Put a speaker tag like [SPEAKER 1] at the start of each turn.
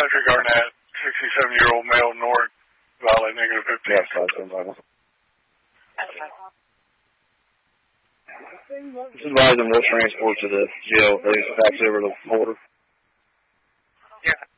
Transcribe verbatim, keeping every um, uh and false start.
[SPEAKER 1] Patrick Arnett, sixty-seven-year-old male, North Valley, negative fifteen.
[SPEAKER 2] Yes, that's Just advise them we'll transport to the jail. They fax over the border.
[SPEAKER 1] Yeah.